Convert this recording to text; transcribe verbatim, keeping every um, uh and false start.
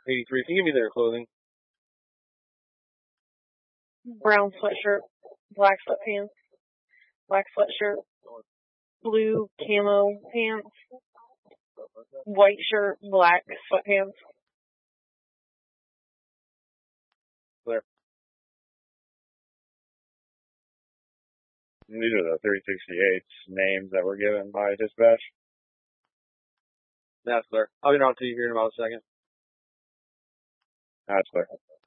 eighty-three. Can you give me their clothing? Brown sweatshirt, black sweatpants, black sweatshirt, blue camo pants, white shirt, black sweatpants. Clear. These are the three sixty-eights names that were given by dispatch. That's clear. I'll get on to you here in about a second. That's clear.